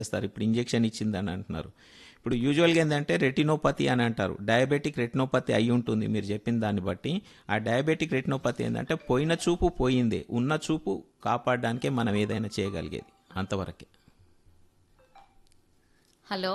చేస్తారు. ఇప్పుడు ఇంజెక్షన్ ఇచ్చిందని అంటున్నారు. ఇప్పుడు యూజువల్గా ఏంటంటే రెటినోపతి అని అంటారు. డయాబెటిక్ రెటినోపతి అయి ఉంటుంది మీరు చెప్పిన దాన్ని బట్టి. ఆ డయాబెటిక్ రెటినోపతి ఏంటంటే పోయిన చూపు పోయిందే, ఉన్న చూపు కాపాడడానికే మనం ఏదైనా చేయగలిగేది, అంతవరకే. హలో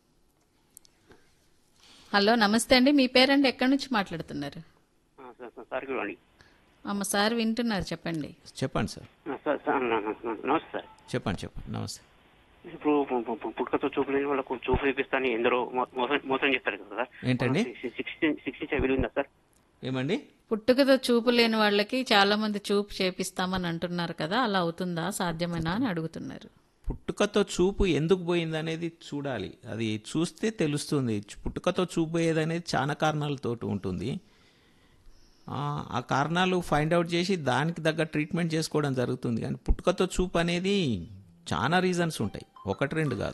హలో నమస్తే అండి, మీ పేరండి, ఎక్కడి నుంచి మాట్లాడుతున్నారు? సార్ చూడండి. సార్ వింటున్నారు, చెప్పండి. చెప్పండి సార్. నమస్తే సార్. చెప్పండి నమస్తే. ఇప్పుడు పుట్టుకతో చూపు లేని వాళ్ళకు చూపు చూపిస్తాను ఎందరో మోసం చేస్తారు కదా సార్. ఏంటండి? 60 వీలు ఉందా సార్? ఏమండి? పుట్టుకతో చూపు లేని వాళ్ళకి చాలా మంది చూపు చేపిస్తామని అంటున్నారు కదా, అలా అవుతుందా, సాధ్యమేనా అని అడుగుతున్నారు. పుట్టుకతో చూపు ఎందుకు పోయింది అనేది చూడాలి. అది చూస్తే తెలుస్తుంది. పుట్టుకతో చూపు పోయేది అనేది చాలా కారణాలతో ఉంటుంది. ఆ కారణాలు ఫైండ్ అవుట్ చేసి దానికి తగ్గ ట్రీట్మెంట్ చేసుకోవడం జరుగుతుంది. కానీ పుట్టుకతో చూపు అనేది చాలా రీజన్స్ ఉంటాయి, ఒకటి రెండు కాదు.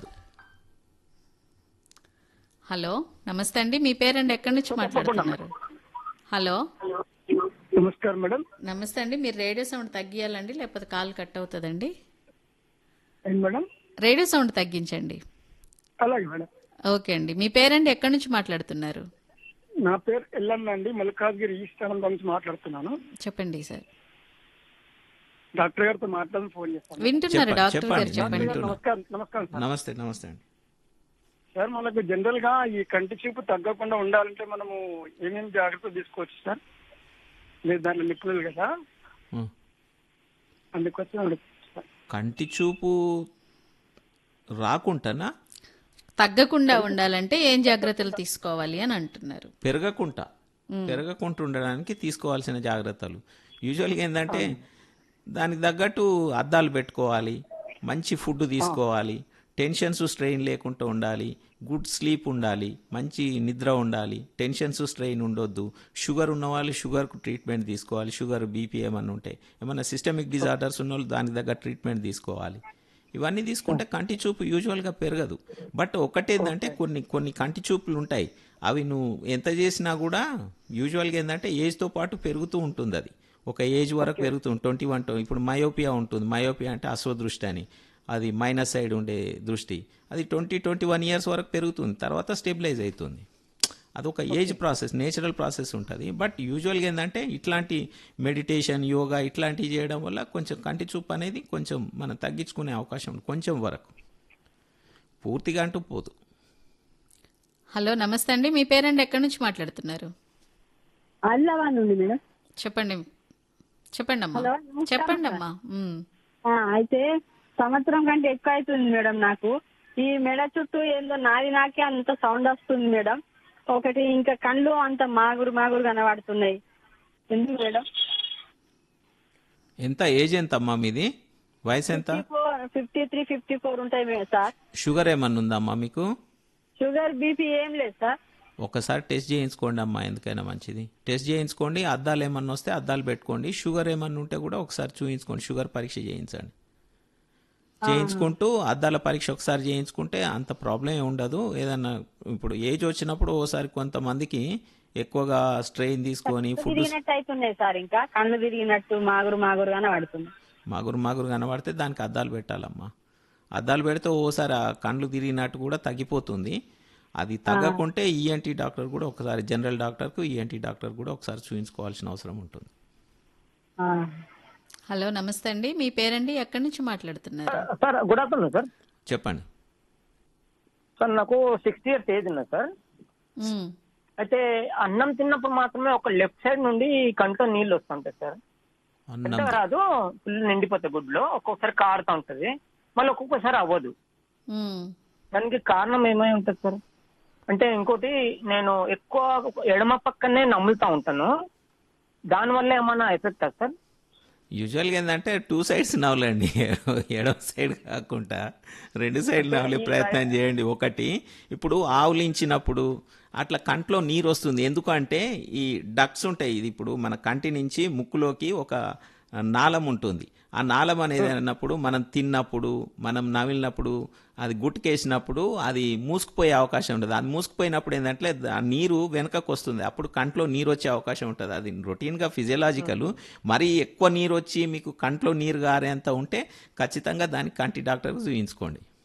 హలో నమస్తే అండి, మీ పేరండి, ఎక్కడి నుంచి మాట్లాడుతున్నారు? హలో నమస్కారం మేడం. నమస్తే అండి, మీరు రేడియో సౌండ్ తగ్గియాలండి, లేకపోతే కాల్ కట్ అవుతుందండి. ఏంటి మేడం? రేడియో సౌండ్ తగ్గించండి. అలాగే మేడం. ఓకే అండి, మీ పేరండి, ఎక్కడి నుంచి మాట్లాడుతున్నారు? నా పేరు ఎల్లన్న అండి, మల్కాజ్గిరి ఈస్ట్ ఆనందం నుంచి మాట్లాడుతున్నాను. చెప్పండి సార్. డాక్టర్ గారితో మాట్లాడని ఫోన్ చేస్తాను. వింటున్నారు డాక్టర్ గారు, చెప్పండి. నమస్కారం. నమస్కారం సార్. నమస్తే అండి. సార్ మనకు జనరల్ గా ఈ కంటి చూపు తగ్గకుండా ఉండాలంటే మనము ఏమేమి జాగ్రత్తలు తీసుకోవచ్చు సార్? మీరు దాంట్లో నిపుణులు కదా, అందుకోసం అడుగుతున్నాను సార్. కంటి చూపు రాకుండానా? తగ్గకుండా ఉండాలంటే ఏం జాగ్రత్తలు తీసుకోవాలి అని అంటున్నారు. పెరగకుండా ఉండడానికి తీసుకోవాల్సిన జాగ్రత్తలు యూజువల్గా ఏంటంటే దానికి తగ్గట్టు అద్దాలు పెట్టుకోవాలి, మంచి ఫుడ్ తీసుకోవాలి, టెన్షన్స్ స్ట్రెయిన్ లేకుండా ఉండాలి, గుడ్ స్లీప్ ఉండాలి, మంచి నిద్ర ఉండాలి, టెన్షన్స్ స్ట్రెయిన్ ఉండొద్దు. షుగర్ ఉన్న వాళ్ళు షుగర్కు ట్రీట్మెంట్ తీసుకోవాలి. షుగర్ బీపీ ఏమన్నా ఉంటే, ఏమన్నా సిస్టమిక్ డిజార్డర్స్ ఉన్న వాళ్ళు దానికి తగ్గ ట్రీట్మెంట్ తీసుకోవాలి. ఇవన్నీ తీసుకుంటే కంటి చూపు యూజువల్గా పెరగదు. బట్ ఒకటేంటంటే కొన్ని కంటి చూపులు ఉంటాయి, అవి నువ్వు ఎంత చేసినా కూడా యూజువల్గా ఏంటంటే ఏజ్తో పాటు పెరుగుతూ ఉంటుంది. అది ఒక ఏజ్ వరకు పెరుగుతుంది. 21 ఇప్పుడు మయోపియా ఉంటుంది. మయోపియా అంటే అశ్వదృష్టి అని, అది మైనస్ సైడ్ ఉండే దృష్టి. అది 20-21 ఇయర్స్ వరకు పెరుగుతుంది, తర్వాత స్టెబిలైజ్ అవుతుంది. అదొక ఏజ్ ప్రాసెస్, నేచురల్ ప్రాసెస్ ఉంటుంది. బట్ యూజువల్గా ఏంటంటే ఇట్లాంటి మెడిటేషన్, యోగా ఇట్లాంటివి చేయడం వల్ల కొంచెం కంటి చూపు అనేది కొంచెం మనం తగ్గించుకునే అవకాశం ఉంది, కొంచెం వరకు, పూర్తిగా అంటూ పోదు. హలో నమస్తే అండి, మీ పేరండి, ఎక్కడి నుంచి మాట్లాడుతున్నారు? అల్లవా నుండి మేడం. చెప్పండి అమ్మా. హలో, చెప్పండి అమ్మా. అయితే సంవత్సరం కంటే ఎక్కువ అవుతుంది మేడం. నాకు ఈ మెడ చుట్టూ ఏందో నాకే అంత సౌండ్ వస్తుంది మేడం. ఒకటి ఇంకా కళ్ళు అంత మాగురు కనబడుతున్నాయి. ఎందుకు మేడం? ఎంత ఏజ్ ఎంత అమ్మా మీది? వయసు ఎంత? 53, 54 ఉంటాయి సార్. షుగర్ ఏమన్నా ఉందమ్మా మీకు? షుగర్ బీపీ ఏం లేదు సార్. ఒకసారి టెస్ట్ చేయించుకోండి అమ్మా, ఎందుకైనా మంచిది. టెస్ట్ చేయించుకోండి, అద్దాలు ఏమన్నా వస్తే అద్దాలు పెట్టుకోండి. షుగర్ ఏమన్నా ఉంటే కూడా ఒకసారి చూయించుకోండి, షుగర్ పరీక్ష చేయించండి. చేయించుకుంటూ అద్దాల పరీక్ష ఒకసారి చేయించుకుంటే అంత ప్రాబ్లం ఉండదు. ఏదన్నా ఇప్పుడు ఏజ్ వచ్చినప్పుడు ఓసారి కొంతమందికి ఎక్కువగా స్ట్రెయిన్ తీసుకొని ఫుడ్ అవుతున్నాయి సార్, ఇంకా కళ్ళు తిరిగినట్టు మాగురు కనబడుతుంది. మాగురు కనబడితే దానికి అద్దాలు పెట్టాలమ్మా. అద్దాలు పెడితే ఓసారి ఆ కళ్ళు తిరిగినట్టు కూడా తగ్గిపోతుంది. అది తగ్గకుంటే ఈఎన్టీ డాక్టర్ కూడా ఒకసారి, జనరల్ డాక్టర్కు ఈఎన్టీ డాక్టర్ కూడా ఒకసారి చూయించుకోవాల్సిన అవసరం ఉంటుంది. హలో నమస్తే అండి, మీ పేరండి, ఎక్కడి నుంచి మాట్లాడుతున్నారు? Sir good afternoon sir. చెప్పండి సార్, నాకు 60 years ఏజ్ ఉన్నది సార్. అయితే అన్నం తిన్నప్పుడు మాత్రమే ఒక లెఫ్ట్ సైడ్ నుండి కంట్లో నీళ్ళు వస్తుంటాయి సార్. పెద్దగా రాదు, ఫుల్ నిండిపోతాయి గుడ్లో. ఒక్కొక్కసారి కారుతా ఉంటది, మళ్ళీ ఒక్కొక్కసారి అవ్వదు. దానికి కారణం ఏమై ఉంటుంది సార్? అంటే ఇంకోటి, నేను ఎక్కువ ఎడమ పక్కనే నములుతా ఉంటాను, దానివల్ల ఏమన్నా ఎఫెక్టా సార్? యూజువల్గా ఏంటంటే 2 sides నవ్వులండి, ఎడమ సైడ్ కాకుండా 2 sides నవ్వులే ప్రయత్నం చేయండి. ఒకటి, ఇప్పుడు ఆవులించినప్పుడు అట్లా కంట్లో నీరు వస్తుంది. ఎందుకంటే ఈ డక్స్ ఉంటాయి, ఇది ఇప్పుడు మన కంటి నుంచి ముక్కులోకి ఒక నాళం ఉంటుంది. ఆ నాళం అనేది అన్నప్పుడు మనం తిన్నప్పుడు, మనం నమిలినప్పుడు, అది గుట్టుకేసినప్పుడు అది మూసుకుపోయే అవకాశం ఉంటుంది. అది మూసుకుపోయినప్పుడు ఏంటంటే ఆ నీరు వెనకకు వస్తుంది, అప్పుడు కంట్లో నీరు వచ్చే అవకాశం ఉంటుంది. అది రొటీన్గా ఫిజియలాజికల్. మరీ ఎక్కువ నీరు వచ్చి మీకు కంట్లో నీరు గారేంత ఉంటే ఖచ్చితంగా దానికి కంటి డాక్టర్కి చూయించుకోండి.